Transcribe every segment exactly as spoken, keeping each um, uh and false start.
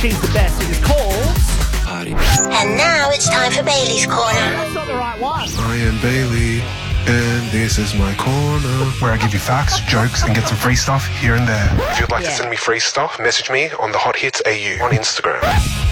she's the best. It is called... Party. And now it's time for Bailey's Corner. That's not the right one. I am Bailey, and this is my corner, where I give you facts, jokes, and get some free stuff here and there. If you'd like Yeah. to send me free stuff, message me on the Hot Hits A U on Instagram.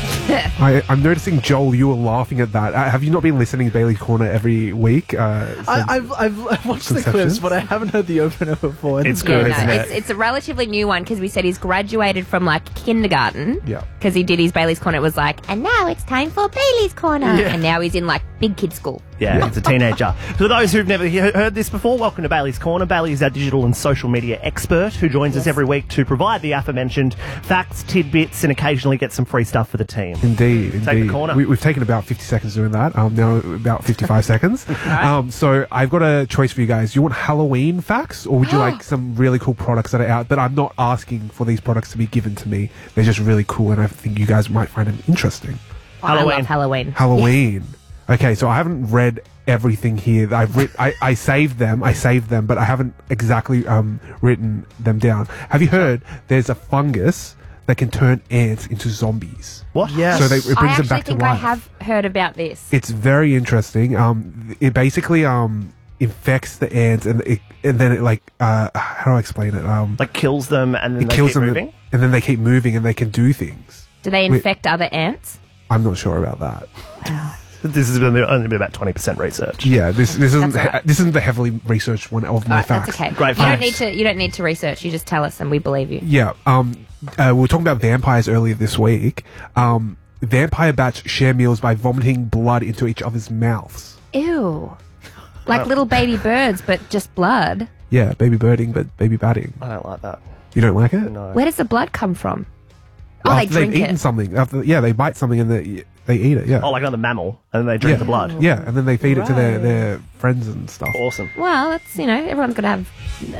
I, I'm noticing, Joel, you were laughing at that. Uh, have you not been listening to Bailey's Corner every week? Uh, I, I've, I've, I've watched the Conceptions? clips, but I haven't heard the opener before. It's Yeah, good, no, isn't it? it's, it's a relatively new one because we said he's graduated from like kindergarten. Yeah. Because he did his Bailey's Corner. It was like, and now it's time for Bailey's Corner. Yeah. And now he's in like big kid school. Yeah, it's a teenager. For those who've never he- heard this before, welcome to Bailey's Corner. Bailey is our digital and social media expert who joins us every week to provide the aforementioned facts, tidbits, and occasionally get some free stuff for the team. Indeed, Take the indeed. corner. We, we've taken about fifty seconds doing that. Um, now about fifty-five seconds. Um, so I've got a choice for you guys. You want Halloween facts, or would you like some really cool products that are out? But I'm not asking for these products to be given to me. They're just really cool, and I think you guys might find them interesting. Oh, I Halloween. love Halloween. Halloween. Okay, so I haven't read everything here. I've writ- I, I saved them. I saved them, but I haven't exactly um, written them down. Have you heard? There's a fungus that can turn ants into zombies. What? Yes. So they, it I brings them actually back to think I life. have heard about this. It's very interesting. Um, it basically um infects the ants, and it and then it like uh how do I explain it? Um, Like kills them and then it they kills keep them, moving? and then they keep moving, and they can do things. Do they Wait. infect other ants? I'm not sure about that. This has been only been about twenty percent research. Yeah, this this isn't That's all right. this isn't the heavily researched one of my Alright, facts. that's okay. Great you don't facts. need to. You don't need to research. You just tell us, and we believe you. Yeah. Um, uh, we were talking about vampires earlier this week. Um, vampire bats share meals by vomiting blood into each other's mouths. Ew. Like little baby birds, but just blood. Yeah, baby birding, but baby batting. I don't like that. You don't like it? No. Where does the blood come from? Oh, After they drink they've eaten it. something. After, yeah, they bite something and they they eat it. Yeah. Oh, like another mammal, and then they drink yeah. the blood. Yeah, and then they feed it to their, their friends and stuff. Awesome. Well, that's, you know, everyone's got to have.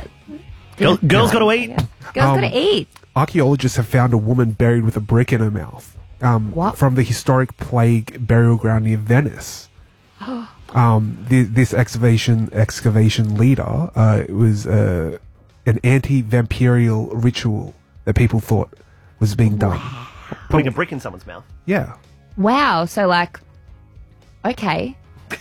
Girl, girls got to eat. Girls Um, got to eat. Archaeologists have found a woman buried with a brick in her mouth. Um, What? From the historic plague burial ground near Venice. um, the, this excavation excavation leader uh, it was uh, an anti-vampirial ritual that people thought was being done. Putting a brick in someone's mouth. Yeah. Wow. So, like, okay.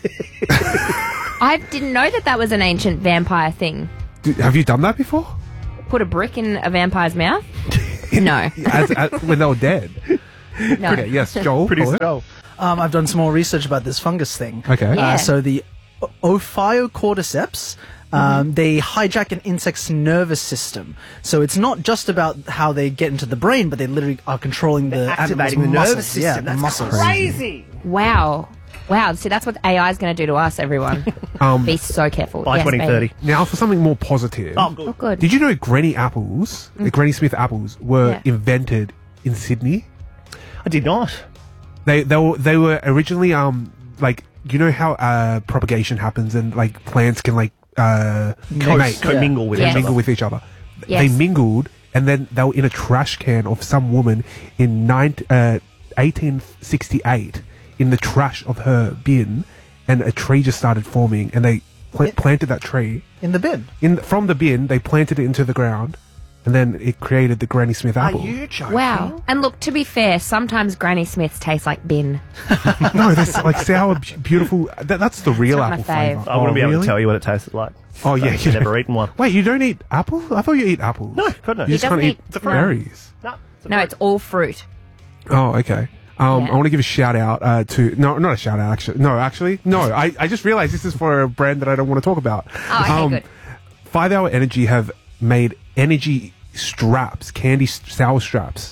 I didn't know that that was an ancient vampire thing. D- have you done that before? Put a brick in a vampire's mouth? No. As, as, when they were dead. No. Okay, yes, Joel. Pretty follow it. slow. Um, I've done some more research about this fungus thing. Okay. Yeah. Uh, so the O- Ophiocordyceps, um, they hijack an insect's nervous system. So it's not just about how they get into the brain, but they literally are controlling the Activating the animal's nervous muscles. system. Yeah, the That's muscles. crazy. Wow. Wow. See, that's what A I is going to do to us, everyone. Um, Be so careful. By Yes, twenty thirty. baby. Now for something more positive. Oh, good. Oh, good. Did you know Granny apples, the Granny Smith apples, were Yeah. invented in Sydney? I did not. They they were they were originally um like you know how uh propagation happens and like plants can like uh Co- mate, commingle with Yes. each mingle other. with each other. Yes. They mingled and then they were in a trash can of some woman in nine, uh, eighteen sixty-eight in the trash of her bin, and a tree just started forming, and they pla- Yeah. planted that tree In the bin. in from the bin. They planted it into the ground, and then it created the Granny Smith Are apple. you joking? Wow. And look, to be fair, sometimes Granny Smiths taste like bin. No, that's like sour, bu- beautiful. That, that's the real It's not apple my fave. flavor. I wouldn't Oh, be able really? to tell you what it tasted like. Oh yeah, I've you never eaten one. Wait, you don't eat apple? I thought you eat apples. No, God no. You He just can't doesn't eat eat- It's a fruit. berries. No, it's a No, fruit. it's all fruit. Oh, okay. Um, Yeah. I want to give a shout out uh, to no, not a shout out. Actually, no, actually, no. I, I just realized this is for a brand that I don't want to talk about. Oh, okay, Um, good. Five Hour Energy have made energy straps, candy s- sour straps,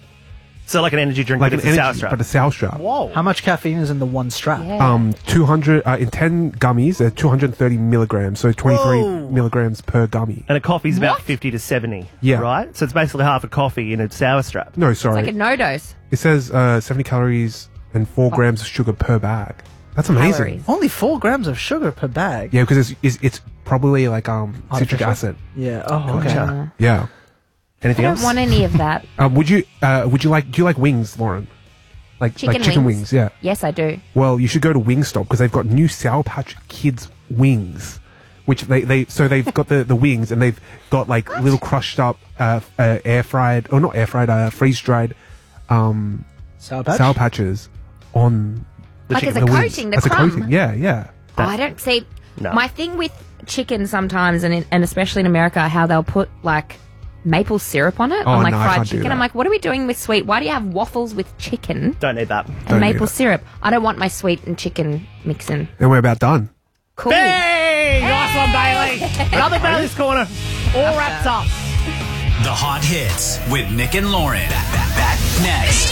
So like an energy drink, like but an it's a energy, sour strap. but a sour strap. Whoa. How much caffeine is in the one strap? Yeah. Um, two hundred uh, in ten gummies. They're two hundred thirty milligrams, so twenty-three Whoa. milligrams per gummy. And a coffee's about What? fifty to seventy. Yeah. Right? So it's basically half a coffee in a sour strap. No, sorry. It's like a no dose. It says uh, seventy calories and four grams of sugar per bag. That's amazing. Calories. Only four grams of sugar per bag. Yeah, because it's, it's it's probably like um citric Artificial? acid. Yeah. Oh, okay. Gotcha. Yeah. I Anything don't else? want any of that. Uh, would you uh, would you like do you like wings, Lauren? Like Chicken like chicken wings? wings? Yeah. Yes, I do. Well, you should go to Wingstop because they've got new Sour Patch Kids wings, which they, they so they've got the, the wings and they've got like little crushed up uh, uh, air fried or not air fried uh, freeze dried um, Sour Patch? Sour Patches on the Like chicken as a wings. coating, the as a crumb? coating. Yeah, yeah. Oh, I don't see. No. My thing with chicken sometimes, and in, and especially in America, how they'll put like maple syrup on it Oh, on like no, I fried can't do chicken. that. I'm like, what are we doing with sweet? Why do you have waffles with chicken Don't need that. and Don't need maple that. syrup? I don't want my sweet and chicken mixing. And we're about done. Cool. Hey! Nice one, Bailey. Another Bailey's Corner. All wrapped up. The Hot Hits with Nick and Lauren. Back, back, back next.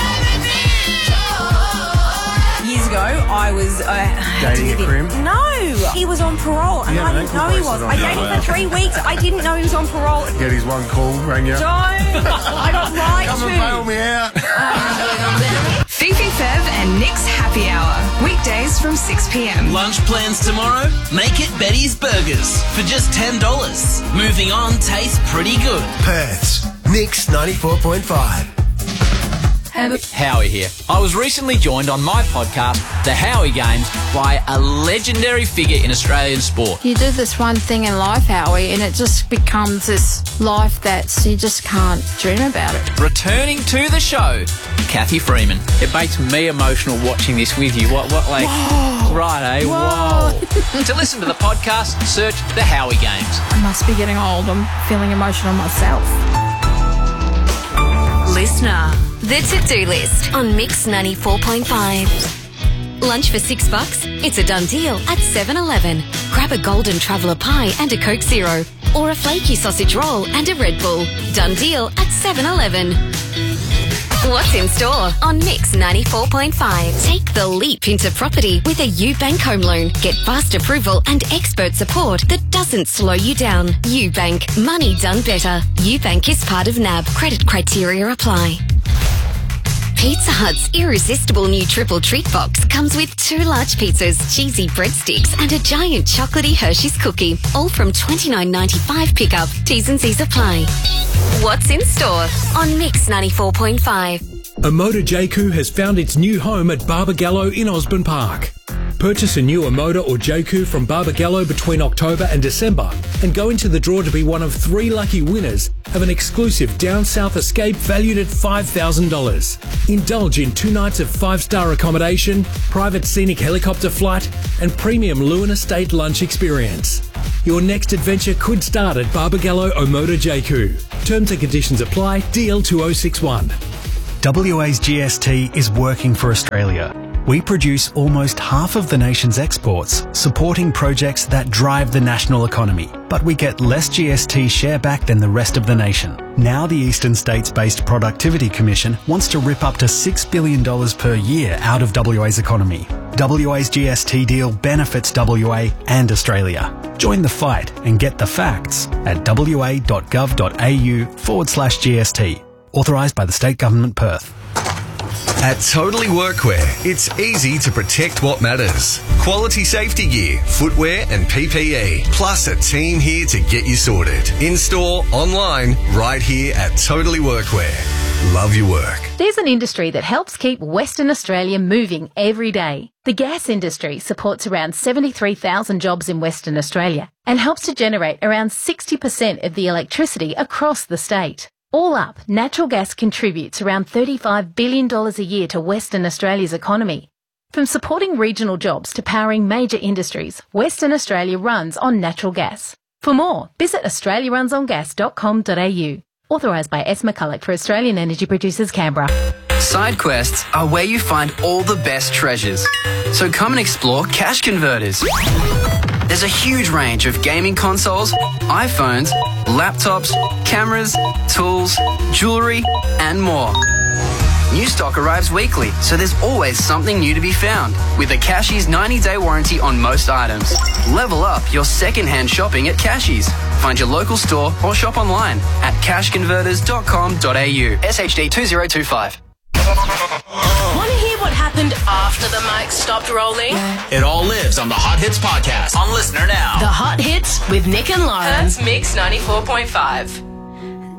Years ago, I was uh, Dating a crim? No, he was on parole, and Yeah, I but didn't ankle know he braces was. on. I dated him for three weeks. I didn't know he was on parole. Get his one call, rang you. Don't. I got lied Come and bail to. me out. Fifi Fev and Nick's Happy Hour. Weekdays from six p.m. Lunch plans tomorrow? Make it Betty's Burgers for just ten dollars. Moving on tastes pretty good. Perth's Mix ninety-four point five. Howie here. I was recently joined on my podcast, The Howie Games, by a legendary figure in Australian sport. You do this one thing in life, Howie, and it just becomes this life that you just can't dream about it. Returning to the show, Kathy Freeman. It makes me emotional watching this with you. What, what, like, Whoa. right, eh? Whoa. Whoa. To listen to the podcast, search The Howie Games. I must be getting old. I'm feeling emotional myself. Listener. The to-do list on Mix ninety-four point five. Lunch for six bucks? It's a done deal at seven eleven. Grab a Golden Traveller pie and a Coke Zero, or a flaky sausage roll and a Red Bull. Done deal at seven eleven. What's in store on Mix ninety-four point five? Take the leap into property with a UBank home loan. Get fast approval and expert support that doesn't slow you down. UBank. Money done better. UBank is part of N A B. Credit criteria apply. Pizza Hut's irresistible new triple treat box comes with two large pizzas, cheesy breadsticks, and a giant chocolatey Hershey's cookie, all from twenty-nine ninety-five pickup. T's and C's apply. What's in store on Mix ninety-four point five? Omoda J Q has found its new home at Barbagallo in Osborne Park. Purchase a new Omoda or J Q from Barbagallo between October and December and go into the draw to be one of three lucky winners of an exclusive Down South escape valued at five thousand dollars. Indulge in two nights of five-star accommodation, private scenic helicopter flight and premium Lewin Estate lunch experience. Your next adventure could start at Barbagallo Omoda J Q. Terms and conditions apply. D L two oh six one. W A's G S T is working for Australia. We produce almost half of the nation's exports, supporting projects that drive the national economy. But we get less G S T share back than the rest of the nation. Now the Eastern States-based Productivity Commission wants to rip up to six billion dollars per year out of W A's economy. W A's G S T deal benefits W A and Australia. Join the fight and get the facts at wa.gov.au forward slash GST. Authorised by the State Government, Perth. At Totally Workwear, it's easy to protect what matters. Quality safety gear, footwear and P P E, plus a team here to get you sorted. In-store, online, right here at Totally Workwear. Love your work. There's an industry that helps keep Western Australia moving every day. The gas industry supports around seventy-three thousand jobs in Western Australia and helps to generate around sixty percent of the electricity across the state. All up, natural gas contributes around thirty-five billion dollars a year to Western Australia's economy. From supporting regional jobs to powering major industries, Western Australia runs on natural gas. For more, visit australia runs on gas dot com dot a u. Authorised by S. McCulloch for Australian Energy Producers, Canberra. Side quests are where you find all the best treasures. So come and explore Cash Converters. There's a huge range of gaming consoles, iPhones, laptops, cameras, tools, jewellery, and more. New stock arrives weekly, so there's always something new to be found. With a Cashies ninety-day warranty on most items. Level up your second-hand shopping at Cashies. Find your local store or shop online at cash converters dot com dot a u. S H D two zero two five. Want to hear what happened after the mic stopped rolling? It all lives on the Hot Hits podcast on Listener Now. The Hot Hits with Nick and Lauren. That's Mix ninety-four point five.